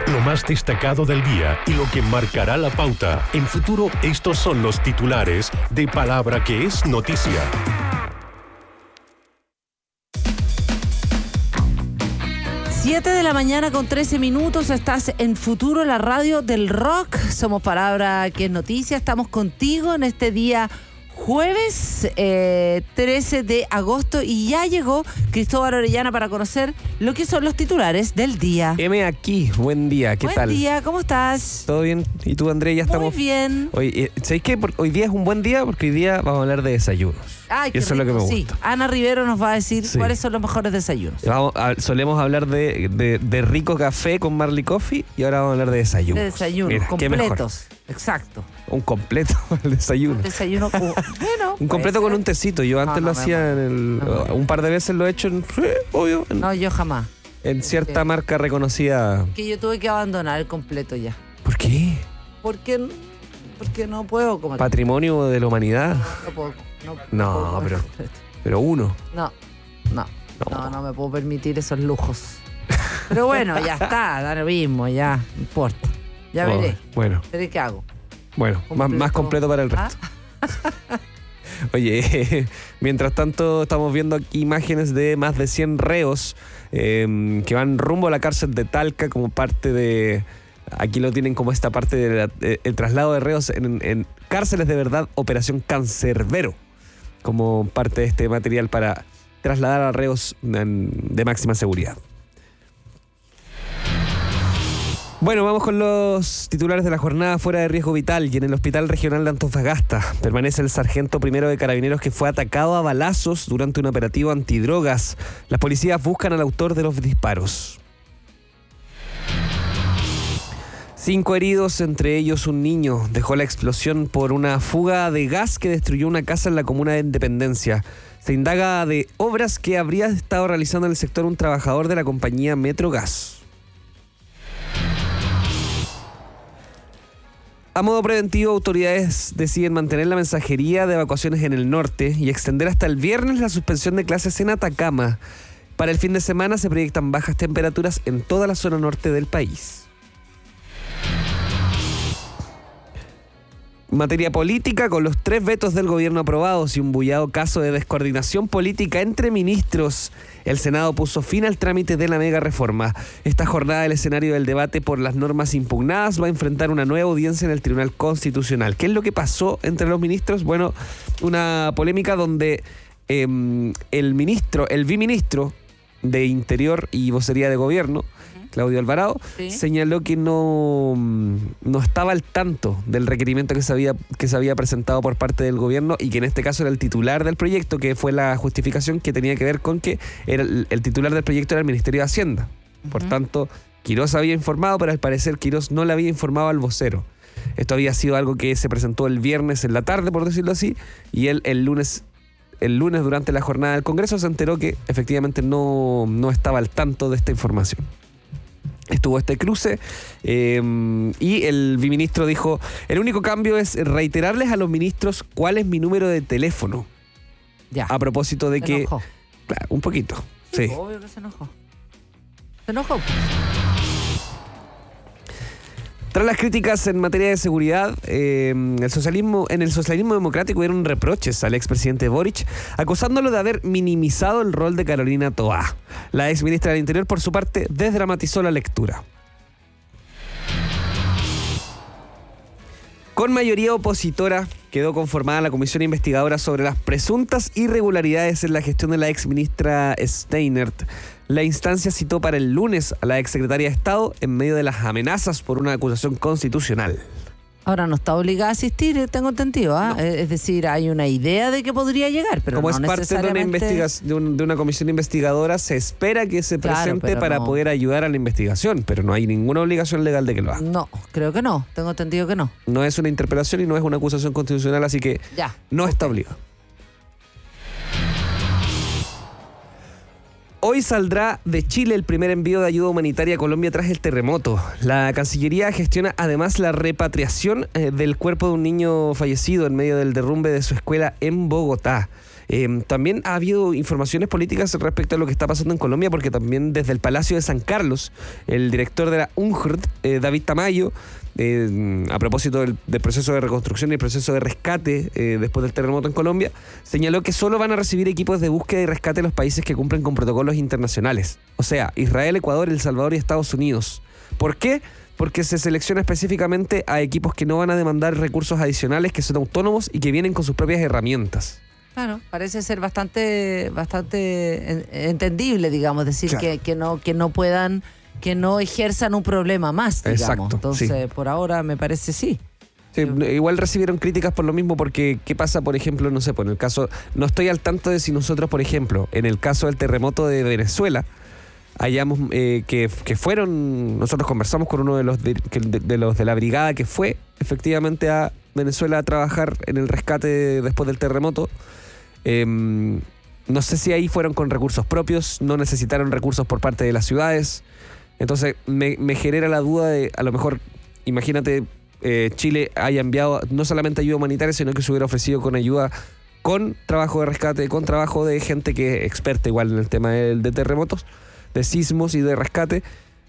Lo más destacado del día y lo que marcará la pauta. En Futuro, estos son los titulares de Palabra que es noticia. Siete de la mañana con 13 minutos, estás en Futuro, la radio del rock. Somos Palabra que es noticia, estamos contigo en este día jueves 13 de agosto y ya llegó Cristóbal Orellana para conocer lo que son los titulares del día. M aquí, buen día, ¿qué tal? Buen día, ¿cómo estás? ¿Todo bien? ¿Y tú, André? Ya estamos. Muy bien. Hoy, ¿sabéis qué? Hoy día es un buen día porque hoy día vamos a hablar de desayunos. Ay, qué eso rico, es lo que me sí. gusta. Ana Rivero nos va a decir cuáles son los mejores desayunos. Solemos hablar de rico café con Marley Coffee y ahora vamos a hablar de desayunos. De desayunos, Mira, completos. Exacto. Un completo el desayuno. Un desayuno, bueno. Un completo con un tecito. Yo antes lo hacía un par de veces lo he hecho obvio. No, yo jamás. En cierta marca reconocida. Que yo tuve que abandonar el completo ya. ¿Por qué? Porque no puedo comer. Patrimonio de la humanidad. No puedo. No, puedo comer pero uno. No me puedo permitir esos lujos. Pero bueno, ya está, da lo mismo, ya, no importa. Ya veré. Bueno. Veré qué hago. Bueno, más completo para el resto. Oye, mientras tanto estamos viendo aquí imágenes de más de 100 reos que van rumbo a la cárcel de Talca como parte de... Aquí lo tienen como esta parte del traslado de reos en cárceles de verdad, Operación Cancerbero, como parte de este material para trasladar a reos de máxima seguridad. Bueno, vamos con los titulares de la jornada. Fuera de riesgo vital y en el Hospital Regional de Antofagasta permanece el sargento primero de Carabineros que fue atacado a balazos durante un operativo antidrogas. Las policías buscan al autor de los disparos. 5 heridos, entre ellos un niño. Dejó la explosión por una fuga de gas que destruyó una casa en la comuna de Independencia. Se indaga de obras que habría estado realizando en el sector un trabajador de la compañía Metrogas. A modo preventivo, autoridades deciden mantener la mensajería de evacuaciones en el norte y extender hasta el viernes la suspensión de clases en Atacama. Para el fin de semana se proyectan bajas temperaturas en toda la zona norte del país. Materia política, con los 3 vetos del gobierno aprobados y un bullado caso de descoordinación política entre ministros, el Senado puso fin al trámite de la mega reforma. Esta jornada, el escenario del debate por las normas impugnadas, va a enfrentar una nueva audiencia en el Tribunal Constitucional. ¿Qué es lo que pasó entre los ministros? Bueno, una polémica donde el viceministro de Interior y Vocería de Gobierno, Claudio Alvarado, señaló que no estaba al tanto del requerimiento que se había presentado por parte del gobierno y que en este caso era el titular del proyecto, que fue la justificación que tenía que ver con que era el titular del proyecto era el Ministerio de Hacienda. Por tanto, Quirós había informado, pero al parecer Quirós no le había informado al vocero. Esto había sido algo que se presentó el viernes en la tarde, por decirlo así, y él el lunes durante la jornada del Congreso se enteró que efectivamente no estaba al tanto de esta información. Estuvo este cruce y el viceministro dijo: el único cambio es reiterarles a los ministros cuál es mi número de teléfono. Ya. A propósito de se que... enojó. Claro, un poquito. Sí. Obvio que se enojó. Se enojó. Tras las críticas en materia de seguridad, en el socialismo democrático dieron reproches al expresidente Boric, acusándolo de haber minimizado el rol de Carolina Toá. La exministra del Interior, por su parte, desdramatizó la lectura. Con mayoría opositora, quedó conformada la comisión investigadora sobre las presuntas irregularidades en la gestión de la exministra Steinert. La instancia citó para el lunes a la exsecretaria de Estado en medio de las amenazas por una acusación constitucional. Ahora no está obligada a asistir, tengo entendido, ¿eh? No. Es decir, hay una idea de que podría llegar, pero como no es parte necesariamente... de una comisión investigadora, se espera que se presente para poder ayudar a la investigación, pero no hay ninguna obligación legal de que lo haga. No, creo que no, tengo entendido que no. No es una interpelación y no es una acusación constitucional, así que no está obligado. Hoy saldrá de Chile el primer envío de ayuda humanitaria a Colombia tras el terremoto. La Cancillería gestiona además la repatriación del cuerpo de un niño fallecido en medio del derrumbe de su escuela en Bogotá. También ha habido informaciones políticas respecto a lo que está pasando en Colombia, porque también desde el Palacio de San Carlos, el director de la UNHCR, David Tamayo, a propósito del proceso de reconstrucción y el proceso de rescate después del terremoto en Colombia, señaló que solo van a recibir equipos de búsqueda y rescate los países que cumplen con protocolos internacionales. O sea, Israel, Ecuador, El Salvador y Estados Unidos. ¿Por qué? Porque se selecciona específicamente a equipos que no van a demandar recursos adicionales, que son autónomos y que vienen con sus propias herramientas. Claro, parece ser bastante entendible, digamos, decir claro. que no puedan, que no ejerzan un problema más, digamos. Exacto, entonces, sí. Por ahora me parece sí. Sí, igual recibieron críticas por lo mismo, porque ¿qué pasa, por ejemplo? No sé, por el caso, no estoy al tanto de si nosotros, por ejemplo, en el caso del terremoto de Venezuela, hayamos que fueron, nosotros conversamos con uno de los de la brigada que fue efectivamente a Venezuela a trabajar en el rescate después del terremoto. No sé si ahí fueron con recursos propios, no necesitaron recursos por parte de las ciudades. Entonces me genera la duda de, a lo mejor, imagínate, Chile haya enviado no solamente ayuda humanitaria, sino que se hubiera ofrecido con ayuda, con trabajo de rescate, con trabajo de gente que es experta igual en el tema de terremotos, de sismos y de rescate,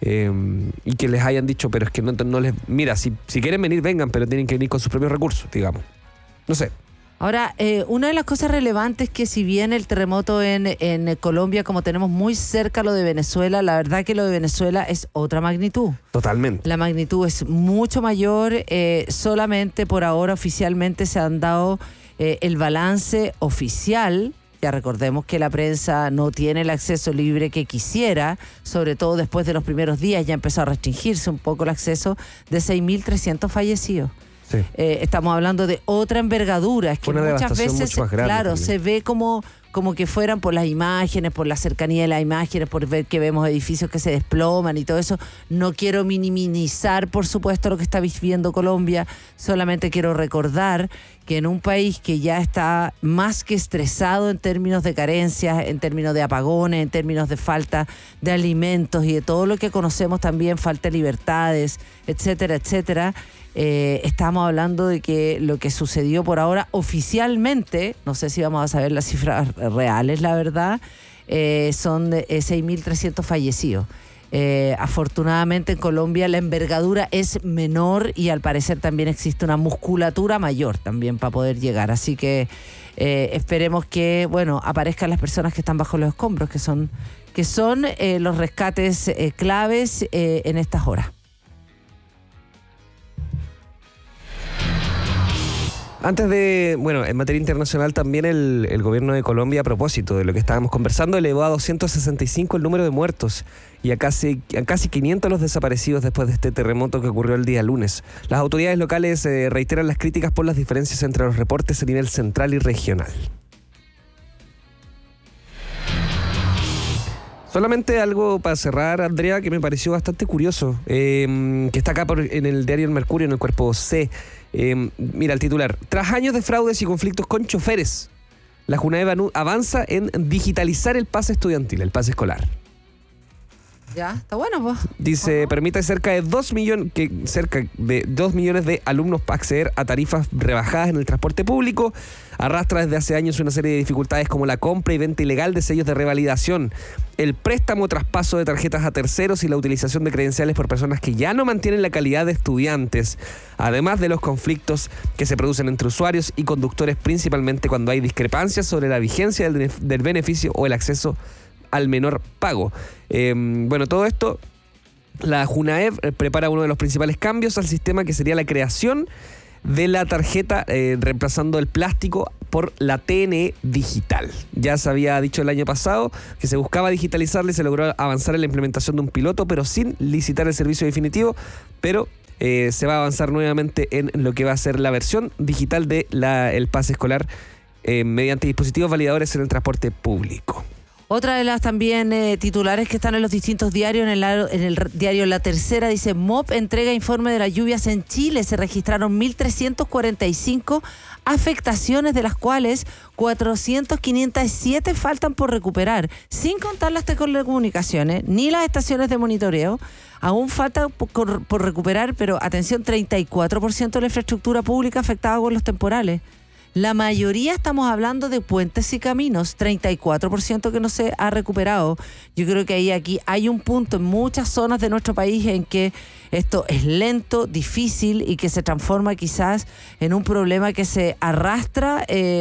y que les hayan dicho, pero es que no les... Mira, si quieren venir, vengan, pero tienen que venir con sus propios recursos, digamos. No sé. Ahora, una de las cosas relevantes que si bien el terremoto en Colombia, como tenemos muy cerca lo de Venezuela, la verdad que lo de Venezuela es otra magnitud. Totalmente. La magnitud es mucho mayor, solamente por ahora oficialmente se han dado el balance oficial. Ya recordemos que la prensa no tiene el acceso libre que quisiera, sobre todo después de los primeros días ya empezó a restringirse un poco el acceso, de 6.300 fallecidos. Sí. Estamos hablando de otra envergadura, es que muchas veces, mucho más grande, claro, también se ve como que fueran por las imágenes, por la cercanía de las imágenes, por ver que vemos edificios que se desploman y todo eso. No quiero minimizar, por supuesto, lo que está viviendo Colombia, solamente quiero recordar que en un país que ya está más que estresado en términos de carencias, en términos de apagones, en términos de falta de alimentos y de todo lo que conocemos también, falta de libertades, etcétera, etcétera, estamos hablando de que lo que sucedió por ahora oficialmente, no sé si vamos a saber las cifras reales, la verdad, son 6.300 fallecidos. Afortunadamente en Colombia la envergadura es menor y al parecer también existe una musculatura mayor también para poder llegar, así que esperemos que aparezcan las personas que están bajo los escombros, que son los rescates claves en estas horas. Antes de, en materia internacional también el gobierno de Colombia, a propósito de lo que estábamos conversando, elevó a 265 el número de muertos y a casi 500 los desaparecidos después de este terremoto que ocurrió el día lunes. Las autoridades locales reiteran las críticas por las diferencias entre los reportes a nivel central y regional. Solamente algo para cerrar, Andrea, que me pareció bastante curioso, que está acá en el diario El Mercurio, en el cuerpo C. Mira el titular: tras años de fraudes y conflictos con choferes, la Junaev avanza en digitalizar el pase estudiantil, el pase escolar. Ya, está bueno, pues. Dice, permite cerca de 2 millones de alumnos acceder a tarifas rebajadas en el transporte público. Arrastra desde hace años una serie de dificultades como la compra y venta ilegal de sellos de revalidación, el préstamo o traspaso de tarjetas a terceros y la utilización de credenciales por personas que ya no mantienen la calidad de estudiantes, además de los conflictos que se producen entre usuarios y conductores, principalmente cuando hay discrepancias sobre la vigencia del beneficio o el acceso al menor pago. Todo esto, la Junaev prepara uno de los principales cambios al sistema, que sería la creación de la tarjeta reemplazando el plástico por la TNE digital. Ya se había dicho el año pasado que se buscaba digitalizarla y se logró avanzar en la implementación de un piloto, pero sin licitar el servicio definitivo, pero se va a avanzar nuevamente en lo que va a ser la versión digital de el pase escolar mediante dispositivos validadores en el transporte público. Otra de las también titulares que están en los distintos diarios, en el diario La Tercera, dice: MOP entrega informe de las lluvias en Chile. Se registraron 1.345 afectaciones, de las cuales 457 faltan por recuperar, sin contar las telecomunicaciones ni las estaciones de monitoreo. Aún falta por recuperar, pero atención, 34% de la infraestructura pública afectada con los temporales. La mayoría estamos hablando de puentes y caminos, 34% que no se ha recuperado. Yo creo que aquí hay un punto en muchas zonas de nuestro país en que esto es lento, difícil y que se transforma quizás en un problema que se arrastra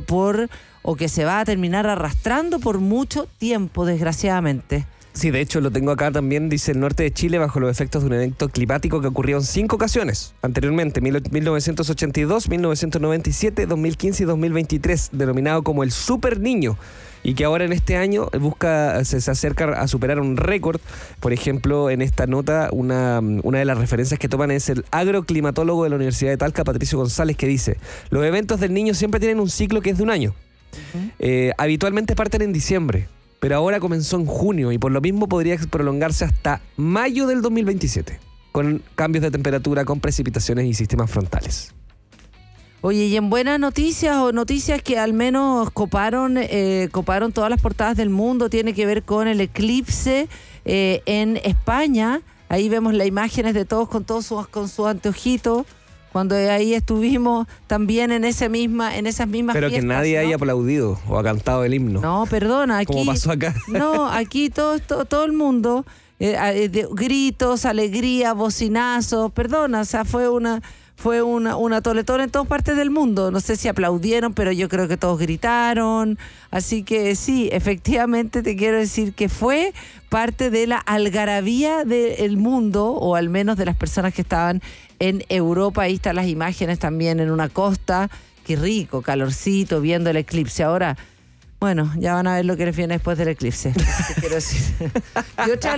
o que se va a terminar arrastrando por mucho tiempo, desgraciadamente. Sí, de hecho lo tengo acá también, dice el norte de Chile bajo los efectos de un evento climático que ocurrió en 5 ocasiones anteriormente, 1982, 1997, 2015 y 2023, denominado como el Super Niño, y que ahora en este año se acerca a superar un récord. Por ejemplo, en esta nota, una de las referencias que toman es el agroclimatólogo de la Universidad de Talca, Patricio González, que dice: los eventos del Niño siempre tienen un ciclo que es de un año. Habitualmente parten en diciembre, pero ahora comenzó en junio y por lo mismo podría prolongarse hasta mayo del 2027, con cambios de temperatura, con precipitaciones y sistemas frontales. Oye, y en buenas noticias o noticias que al menos coparon todas las portadas del mundo, tiene que ver con el eclipse en España. Ahí vemos las imágenes de todos con sus anteojitos. Cuando ahí estuvimos también en esas mismas pero fiestas, que nadie ¿no? haya aplaudido o ha cantado el himno. No, perdona, aquí... ¿Cómo pasó acá? No, aquí todo el mundo, gritos, alegría, bocinazos, perdona, o sea, fue una toletón en todas partes del mundo. No sé si aplaudieron, pero yo creo que todos gritaron. Así que sí, efectivamente te quiero decir que fue parte de la algarabía del mundo, o al menos de las personas que estaban en Europa. Ahí están las imágenes también en una costa. Qué rico, calorcito, viendo el eclipse. Ahora, bueno, ya van a ver lo que les viene después del eclipse. Te quiero decir. Y otra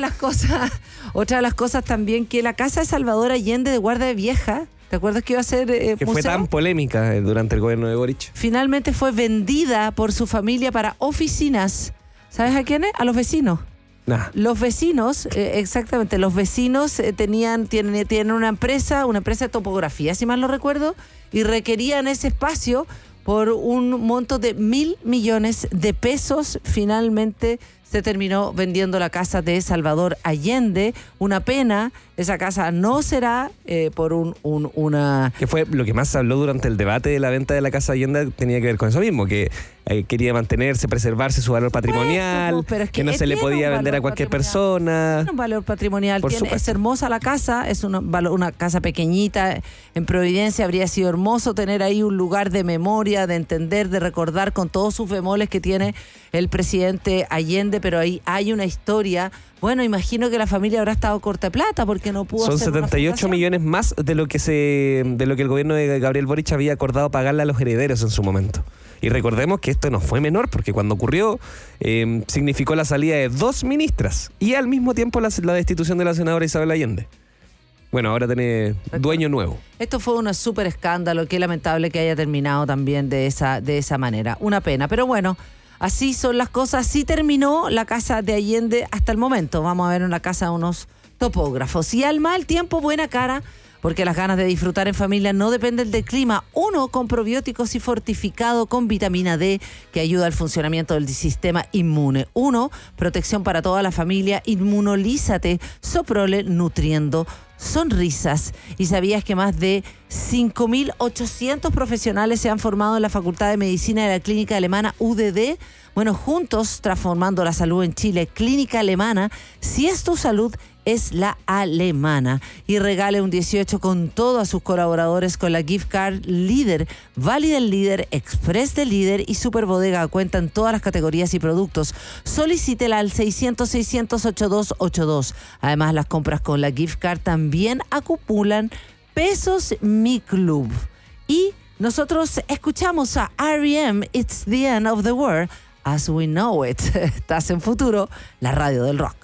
de las cosas también, que la casa de Salvador Allende de Guardia Vieja, ¿te acuerdas que iba a ser que museo? fue tan polémica durante el gobierno de Boric. Finalmente fue vendida por su familia para oficinas. ¿Sabes a quiénes? A los vecinos. Nah. Los vecinos, exactamente, los vecinos tienen una empresa de topografía, si mal no recuerdo, y requerían ese espacio por un monto de 1.000 millones de pesos. Finalmente se terminó vendiendo la casa de Salvador Allende. Una pena, esa casa no será por una... Que fue lo que más se habló durante el debate de la venta de la casa Allende, tenía que ver con eso mismo, que quería mantenerse, preservarse su valor patrimonial, pero es que no se le podía vender a cualquier persona. Tiene un valor patrimonial, Por supuesto. Es hermosa la casa, es una casa pequeñita en Providencia. Habría sido hermoso tener ahí un lugar de memoria, de entender, de recordar con todos sus bemoles que tiene el presidente Allende, pero ahí hay una historia. Bueno, imagino que la familia habrá estado corta de plata porque no pudo Son hacer 78 millones más de lo que el gobierno de Gabriel Boric había acordado pagarle a los herederos en su momento. Y recordemos que esto no fue menor, porque cuando ocurrió significó la salida de 2 ministras y al mismo tiempo la destitución de la senadora Isabel Allende. Bueno, ahora tiene dueño nuevo. Esto fue un súper escándalo, qué lamentable que haya terminado también de esa manera. Una pena, pero bueno, así son las cosas. Sí terminó la casa de Allende hasta el momento. Vamos a ver una casa de unos topógrafos. Y al mal tiempo, buena cara, porque las ganas de disfrutar en familia no dependen del clima. Uno con probióticos y fortificado con vitamina D, que ayuda al funcionamiento del sistema inmune. Uno, protección para toda la familia. Inmunolízate, Soprole, nutriendo sonrisas. ¿Y sabías que más de 5.800 profesionales se han formado en la Facultad de Medicina de la Clínica Alemana UDD? Bueno, juntos transformando la salud en Chile. Clínica Alemana, si es tu salud, es la alemana. Y regale un 18 con todos sus colaboradores con la gift card Líder, válida en Líder, Express de Líder y Super Bodega. Cuentan todas las categorías y productos. Solicítela al 600-600-8282. Además, las compras con la gift card también acumulan pesos Mi Club. Y nosotros escuchamos a R.E.M. It's the End of the World as We Know It. Estás en Futuro, la radio del rock.